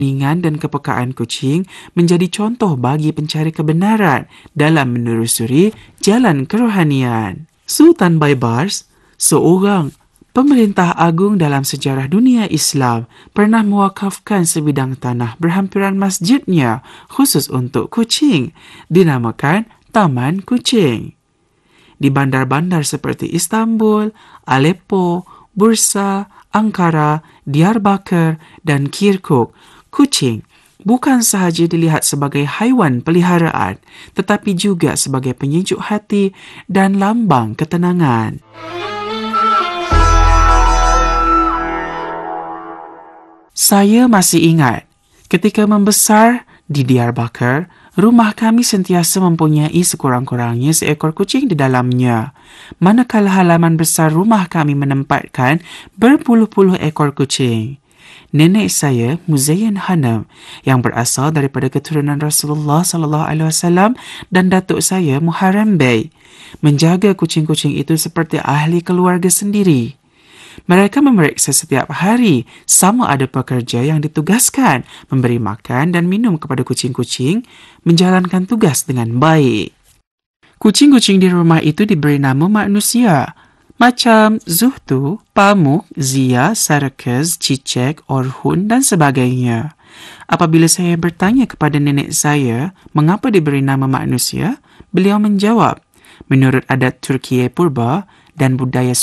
Keningan dan kepekaan kucing menjadi contoh bagi pencari kebenaran dalam menelusuri jalan kerohanian. Sultan Baybars, seorang pemerintah agung dalam sejarah dunia Islam, pernah mewakafkan sebidang tanah berhampiran masjidnya khusus untuk kucing, dinamakan Taman Kucing. Di bandar-bandar seperti Istanbul, Aleppo, Bursa, Ankara, Diyarbakir dan Kirkuk, kucing bukan sahaja dilihat sebagai haiwan peliharaan, tetapi juga sebagai penyejuk hati dan lambang ketenangan. Saya masih ingat, ketika membesar di Diyarbakir, rumah kami sentiasa mempunyai sekurang-kurangnya seekor kucing di dalamnya. Manakala halaman besar rumah kami menempatkan berpuluh-puluh ekor kucing. Nenek saya, Muzayyin Hanum, yang berasal daripada keturunan Rasulullah SAW dan datuk saya, Muharram Bey, menjaga kucing-kucing itu seperti ahli keluarga sendiri. Mereka memeriksa setiap hari sama ada pekerja yang ditugaskan memberi makan dan minum kepada kucing-kucing menjalankan tugas dengan baik. Kucing-kucing di rumah itu diberi nama manusia, macam Zuhtu, Pamuk, Zia, Sarakaz, Cicek, Orhun dan sebagainya. Apabila saya bertanya kepada nenek saya mengapa diberi nama manusia, beliau menjawab, menurut adat Turkiye Purba dan budaya